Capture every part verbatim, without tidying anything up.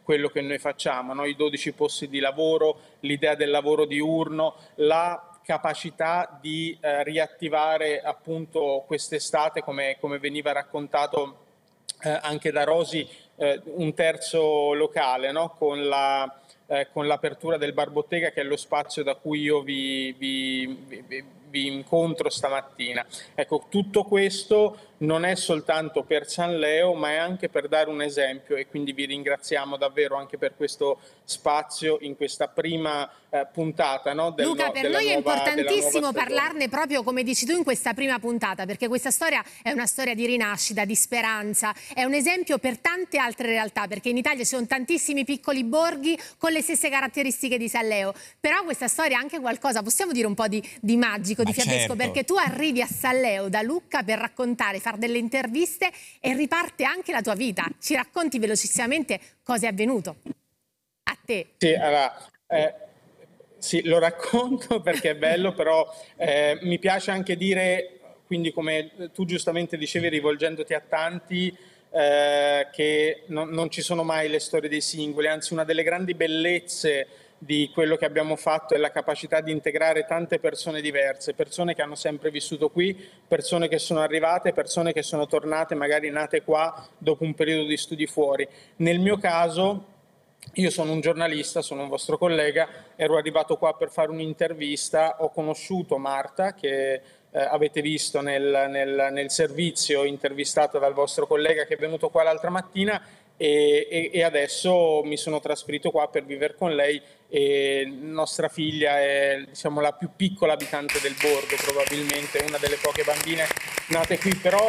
quello che noi facciamo, no? I dodici posti di lavoro, l'idea del lavoro diurno, la capacità di eh, riattivare appunto quest'estate, come, come veniva raccontato eh, anche da Rosi, eh, un terzo locale, no? Con la, eh, con l'apertura del Bar Bottega, che è lo spazio da cui io vi, vi, vi, vi incontro stamattina. Ecco, tutto questo non è soltanto per San Leo, ma è anche per dare un esempio, e quindi vi ringraziamo davvero anche per questo spazio in questa prima eh, puntata, no, del, Luca, per della noi nuova, è importantissimo parlarne proprio come dici tu in questa prima puntata, perché questa storia è una storia di rinascita, di speranza, è un esempio per tante altre realtà, perché in Italia ci sono tantissimi piccoli borghi con le stesse caratteristiche di San Leo, però questa storia ha anche qualcosa, possiamo dire un po' di, di magico, Ma di fiabesco, certo. perché tu arrivi a San Leo da Lucca per raccontare, fare delle interviste e riparte anche la tua vita. Ci racconti velocissimamente cosa è avvenuto a te? Sì, allora, eh, sì, lo racconto perché è bello, però eh, mi piace anche dire, quindi come tu giustamente dicevi rivolgendoti a tanti, eh, che non, non ci sono mai le storie dei singoli, anzi una delle grandi bellezze di quello che abbiamo fatto è la capacità di integrare tante persone diverse, persone che hanno sempre vissuto qui, persone che sono arrivate, persone che sono tornate, magari nate qua dopo un periodo di studi fuori. Nel mio caso, io sono un giornalista, sono un vostro collega, ero arrivato qua per fare un'intervista, ho conosciuto Marta, che eh, avete visto nel, nel, nel servizio, intervistata dal vostro collega che è venuto qua l'altra mattina, e, e, e adesso mi sono trasferito qua per vivere con lei, e nostra figlia è, diciamo, la più piccola abitante del borgo, probabilmente una delle poche bambine nate qui, però...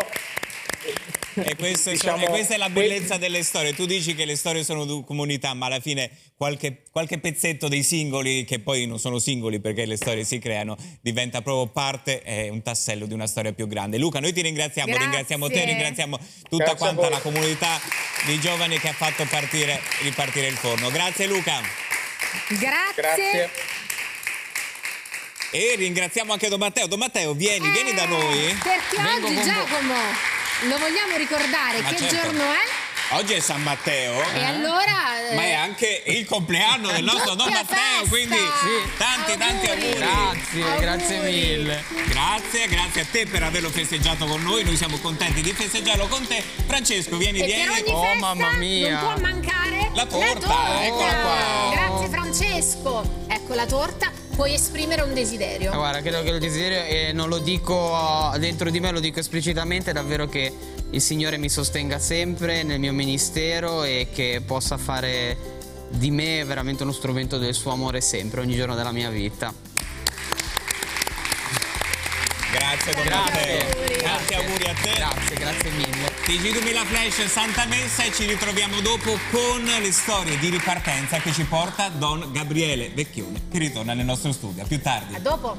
E, questo, diciamo, e questa è la bellezza delle storie. Tu dici che le storie sono di comunità, ma alla fine qualche, qualche pezzetto dei singoli, che poi non sono singoli perché le storie si creano, diventa proprio parte, è un tassello di una storia più grande. Luca, noi ti ringraziamo, Grazie. ringraziamo te, ringraziamo tutta Grazie quanta la comunità di giovani che ha fatto partire, ripartire il forno. Grazie Luca. Grazie. Grazie. E ringraziamo anche Don Matteo. Don Matteo, vieni, eh, vieni da noi. Perché Vengo oggi, con... Giacomo, lo vogliamo ricordare, Ma che certo. giorno è? Oggi è San Matteo, E allora, ma è anche il compleanno del nostro Don Matteo, festa! quindi Sì. tanti Auguri. tanti auguri. Grazie, Auguri. grazie mille. Grazie, grazie a te per averlo festeggiato con noi, noi siamo contenti di festeggiarlo con te. Francesco, vieni, e vieni. per ogni Oh, festa mamma mia. non può mancare La torta, la torta. eccola qua. Grazie Francesco. Ecco la torta, puoi esprimere un desiderio. Ma guarda, credo che il desiderio, e non lo dico dentro di me, lo dico esplicitamente, è davvero che il Signore mi sostenga sempre nel mio ministero e che possa fare di me veramente uno strumento del suo amore sempre, ogni giorno della mia vita. Grazie Don Grazie. Matteo. Tanti auguri a te. Grazie, grazie mille. T G duemila Flash, Santa Messa, e ci ritroviamo dopo con le storie di ripartenza che ci porta Don Gabriele Vecchione, che ritorna nel nostro studio. A più tardi. A dopo.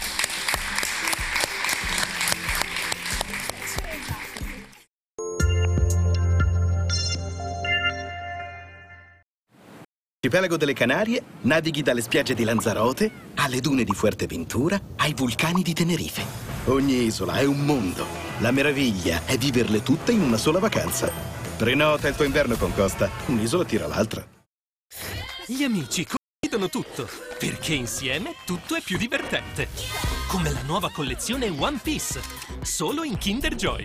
Arcipelago delle Canarie, navighi dalle spiagge di Lanzarote alle dune di Fuerteventura ai vulcani di Tenerife. Ogni isola è un mondo. La meraviglia è viverle tutte in una sola vacanza. Prenota il tuo inverno con Costa, un'isola tira l'altra. Gli amici condividono tutto, perché insieme tutto è più divertente. Come la nuova collezione One Piece, solo in Kinder Joy.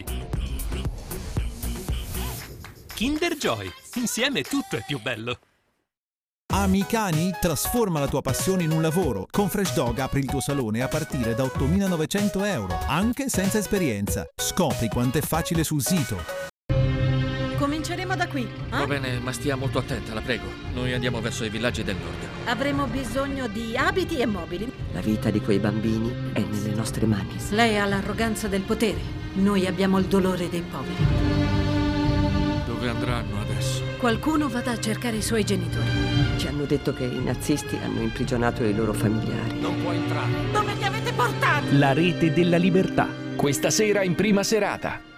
Kinder Joy, insieme tutto è più bello. Ami cani? Trasforma la tua passione in un lavoro. Con Fresh Dog apri il tuo salone a partire da ottomilanovecento euro, anche senza esperienza. Scopri quanto è facile sul sito. Cominceremo da qui, eh? Va bene, ma stia molto attenta, la prego. Noi andiamo verso i villaggi del nord. Avremo bisogno di abiti e mobili. La vita di quei bambini è nelle nostre mani. Lei ha l'arroganza del potere. Noi abbiamo il dolore dei poveri. Dove andranno adesso? Qualcuno vada a cercare i suoi genitori. Ci hanno detto che i nazisti hanno imprigionato i loro familiari. Non può entrare. Dove li avete portati? La rete della libertà. Questa sera in prima serata.